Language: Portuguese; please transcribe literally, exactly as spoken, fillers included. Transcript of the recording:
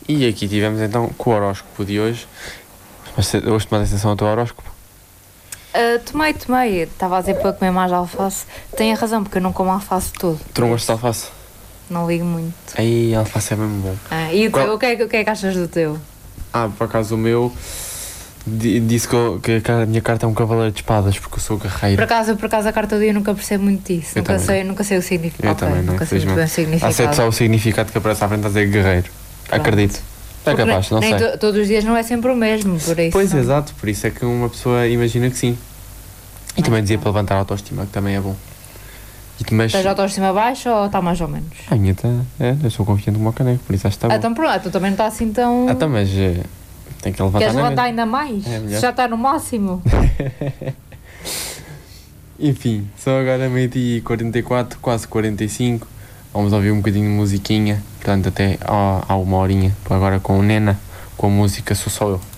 E aqui tivemos então com o horóscopo de hoje. Mas hoje tomaste atenção ao teu horóscopo? Uh, tomei, tomei. Estava a dizer para comer mais alface. Tem a razão, porque eu não como alface todo. Tu não gostas de alface? Não ligo muito. Aí, alface é mesmo bom. Ah, e o, Qual... teu, o, que é, o que é que achas do teu? Ah, por acaso o meu di- disse que, eu- que a minha carta é um cavaleiro de espadas, porque eu sou guerreiro. Por acaso, por acaso a carta do dia eu nunca percebo muito disso. Eu Nunca também sei, nunca sei o significado. Eu Ok, também, não, nunca sei muito bem o infelizmente. significado. Aceito só o significado que aparece à frente a dizer guerreiro. Pronto. Acredito. É Porque capaz, não nem sei. to- todos os dias não é sempre o mesmo, por isso. Pois, não. exato, por isso é que uma pessoa imagina que sim. E também dizia para levantar a autoestima, que também é bom. E tu mexes... Estás autoestima baixo ou está mais ou menos? A minha tá, é, eu sou confiante como o caneco, por isso acho que está Ah, bom. então pronto, tu também não está assim tão. Ah, então, mas eh, tem que levantar. Queres na levantar mesma. ainda mais? É melhor. Já está no máximo. Enfim, são agora meio-dia e quarenta e quatro, quase quarenta e cinco. Vamos ouvir um bocadinho de musiquinha, portanto até há, há uma horinha, agora com o Nena, com a música Sou Só Eu.